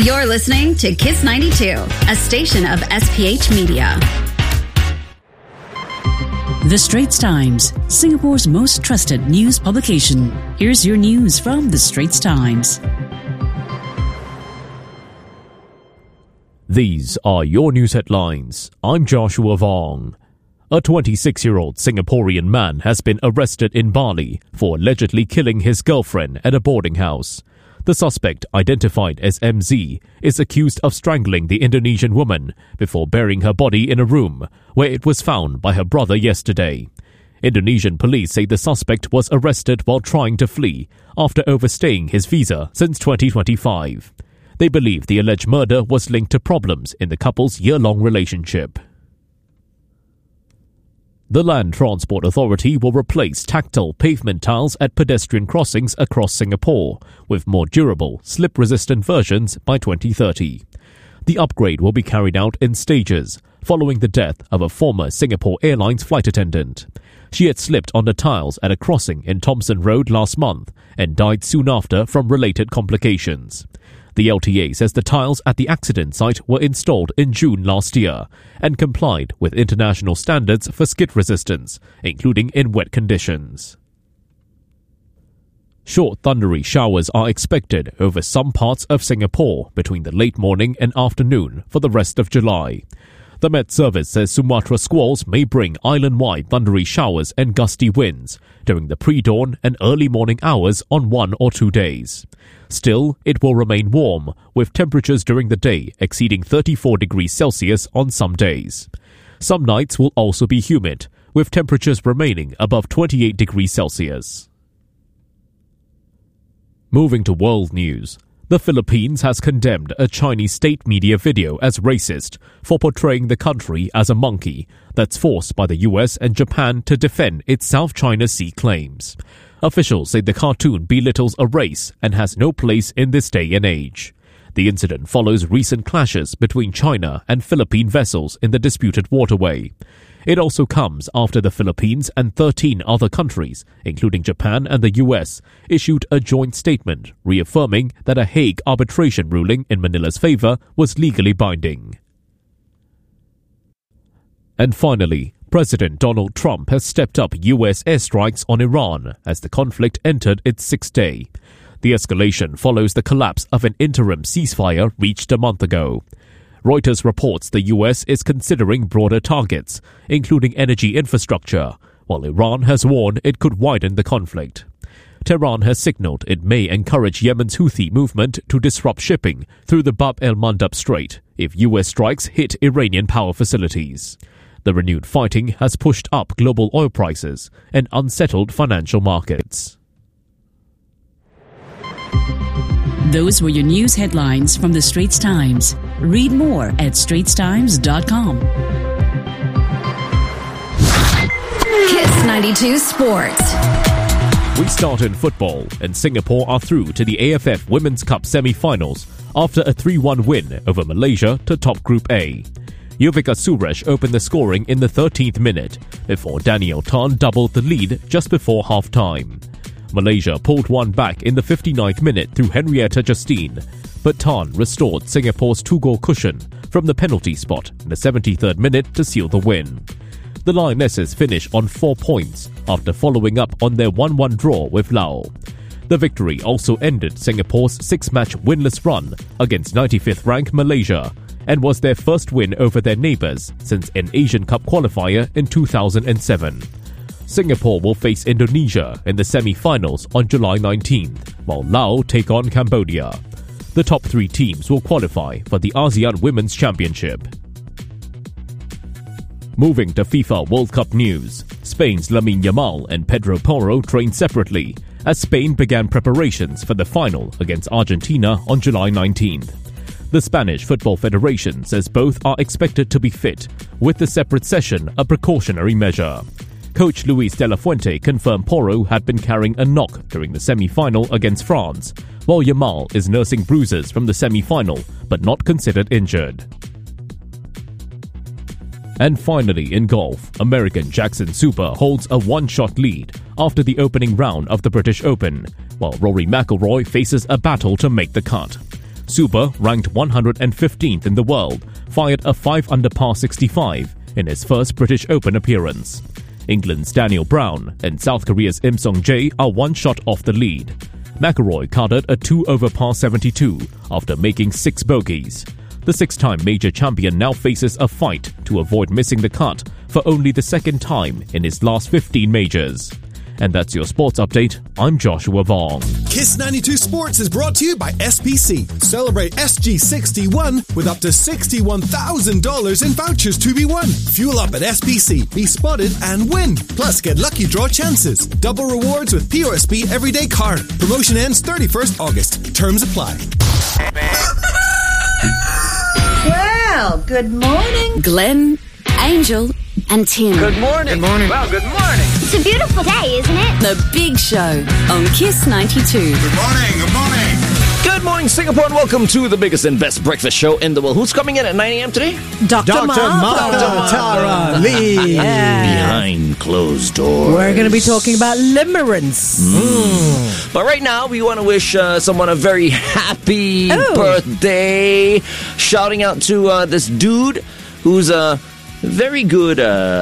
You're listening to Kiss 92, a station of SPH Media. The Straits Times, Singapore's most trusted news publication. Here's your news from The Straits Times. These are your news headlines. I'm Joshua Vong. A 26-year-old Singaporean man has been arrested in Bali for allegedly killing his girlfriend at a boarding house. The suspect, identified as MZ, is accused of strangling the Indonesian woman before burying her body in a room where it was found by her brother yesterday. Indonesian police say the suspect was arrested while trying to flee after overstaying his visa since 2025. They believe the alleged murder was linked to problems in the couple's year-long relationship. The Land Transport Authority will replace tactile pavement tiles at pedestrian crossings across Singapore with more durable, slip-resistant versions by 2030. The upgrade will be carried out in stages, following the death of a former Singapore Airlines flight attendant. She had slipped on the tiles at a crossing in Thomson Road last month and died soon after from related complications. The LTA says the tiles at the accident site were installed in June last year and complied with international standards for skid resistance, including in wet conditions. Short thundery showers are expected over some parts of Singapore between the late morning and afternoon for the rest of July. The Met Service says Sumatra squalls may bring island-wide thundery showers and gusty winds during the pre-dawn and early morning hours on 1 or 2 days. Still, it will remain warm, with temperatures during the day exceeding 34 degrees Celsius on some days. Some nights will also be humid, with temperatures remaining above 28 degrees Celsius. Moving to world news. The Philippines has condemned a Chinese state media video as racist for portraying the country as a monkey that's forced by the US and Japan to defend its South China Sea claims. Officials say the cartoon belittles a race and has no place in this day and age. The incident follows recent clashes between China and Philippine vessels in the disputed waterway. It also comes after the Philippines and 13 other countries, including Japan and the US, issued a joint statement reaffirming that a Hague arbitration ruling in Manila's favor was legally binding. And finally, President Donald Trump has stepped up US airstrikes on Iran as the conflict entered its sixth day. The escalation follows the collapse of an interim ceasefire reached a month ago. Reuters reports the US is considering broader targets, including energy infrastructure, while Iran has warned it could widen the conflict. Tehran has signaled it may encourage Yemen's Houthi movement to disrupt shipping through the Bab el-Mandab Strait if US strikes hit Iranian power facilities. The renewed fighting has pushed up global oil prices and unsettled financial markets. Those were your news headlines from The Straits Times. Read more at straitstimes.com. Kiss 92 Sports. We start in football, and Singapore are through to the AFF Women's Cup semi-finals after a 3-1 win over Malaysia to top Group A. Yuvika Suresh opened the scoring in the 13th minute before Danielle Tan doubled the lead just before half-time. Malaysia pulled one back in the 59th minute through Henrietta Justine, but Tan restored Singapore's two-goal cushion from the penalty spot in the 73rd minute to seal the win. The Lionesses finish on 4 points after following up on their 1-1 draw with Laos. The victory also ended Singapore's 6-match winless run against 95th ranked Malaysia and was their first win over their neighbours since an Asian Cup qualifier in 2007. Singapore will face Indonesia in the semi-finals on July 19th, while Laos take on Cambodia. The top 3 teams will qualify for the ASEAN Women's Championship. Moving to FIFA World Cup news, Spain's Lamine Yamal and Pedro Porro trained separately as Spain began preparations for the final against Argentina on July 19th. The Spanish Football Federation says both are expected to be fit, with the separate session a precautionary measure. Coach Luis de la Fuente confirmed Porro had been carrying a knock during the semi-final against France, while Yamal is nursing bruises from the semi-final but not considered injured. And finally, in golf, American Jackson Super holds a one-shot lead after the opening round of the British Open, while Rory McIlroy faces a battle to make the cut. Super, ranked 115th in the world, fired a 5-under par 65 in his first British Open appearance. England's Daniel Brown and South Korea's Im Song-jae are one shot off the lead. McIlroy carded a 2-over par 72 after making 6 bogeys. The 6-time major champion now faces a fight to avoid missing the cut for only the second time in his last 15 majors. And that's your sports update. I'm Joshua Vong. Kiss 92 Sports is brought to you by SPC. Celebrate SG61 with up to $61,000 in vouchers to be won. Fuel up at SPC, be spotted and win. Plus, get lucky draw chances. Double rewards with POSB Everyday Card. Promotion ends 31st August. Terms apply. Well, good morning. Glenn, Angel, and Tim. Good morning. Good morning. Well, good morning. It's a beautiful day, isn't it? The Big Show on Kiss 92. Good morning. Good morning. Good morning, Singapore, and welcome to the biggest and best breakfast show in the world. Who's coming in at 9 a.m. today? Dr. Martha Tara Lee. Behind closed doors. We're going to be talking about limerence. But right now, we want to wish someone a very happy birthday. Shouting out to this dude who's a very good,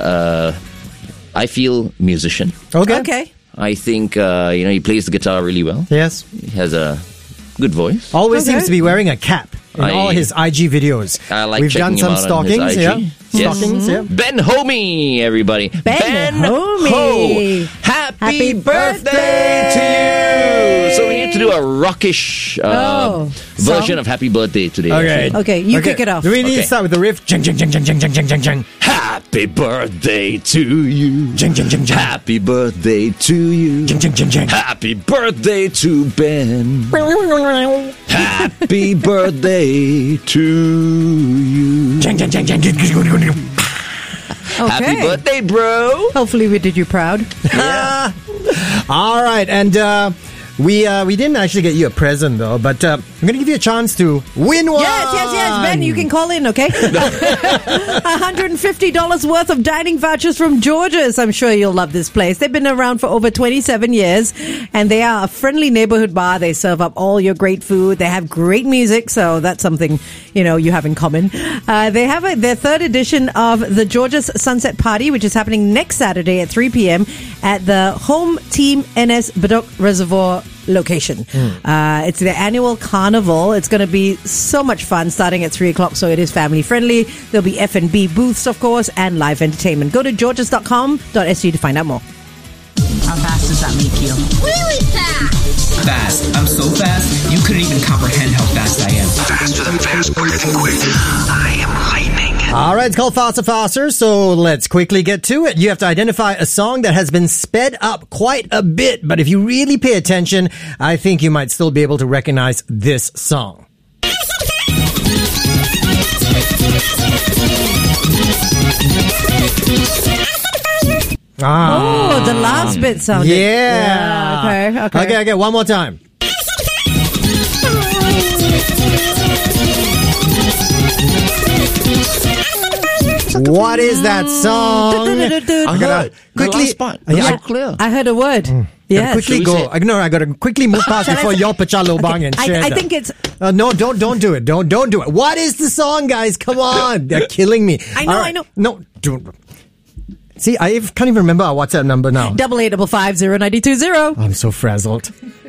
I feel, musician. Okay. I think, he plays the guitar really well. Yes. He has a good voice. Always seems to be wearing a cap in all his IG videos. I like We've done checking him some out on his stalkings, IG. yeah. Yes. Stalkings, yeah. Ben Homey, everybody. Ben Homey. Ho. Happy birthday birthday to you. So we need to do a rockish version of Happy Birthday today. Okay. Okay, you kick it off. Do we need to start with the riff? Jing, jing, jing, jing, jing, jing, jing, jing, jing. Happy birthday to you. Jing, jing, jing, jing. Happy birthday to you. Jing, jing, jing, jing. Happy birthday to Ben. Happy birthday to you. Jing, jing, jing, jing, jing, jing, jing, jing. Happy birthday, bro. Hopefully we did you proud. Yeah. All right, and we didn't actually get you a present though, but I'm going to give you a chance to win one. Yes. Ben, you can call in, okay? $150 worth of dining vouchers from George's. I'm sure you'll love this place. They've been around for over 27 years, and they are a friendly neighborhood bar. They serve up all your great food. They have great music, so that's something, you have in common. They have their third edition of the George's Sunset Party, which is happening next Saturday at 3 p.m. at the Home Team NS Bedok Reservoir location. It's the annual carnival. It's going to be so much fun starting at 3 o'clock, so it is family friendly. There'll be F&B booths, of course, and live entertainment. Go to georges.com.sg to find out more. How fast does that make you? Really fast. Fast. I'm so fast, you couldn't even comprehend how fast I am. Faster than fast, quicker than quick. I am lightning. All right, it's called Faster Faster, so let's quickly get to it. You have to identify a song that has been sped up quite a bit, but if you really pay attention, I think you might still be able to recognize this song. Oh, the last bit sounded. Yeah. Okay, one more time. What is that song? I heard. Quickly. The last part. It was so clear. I heard a word. Yes. Quickly go. I got to quickly move past before y'all pecah lobang and share. I think it's... no, don't do it. Don't do it. What is the song, guys? Come on. They're killing me. I know. No, don't. See, I can't even remember our WhatsApp number now. 8855 0920. I'm so frazzled.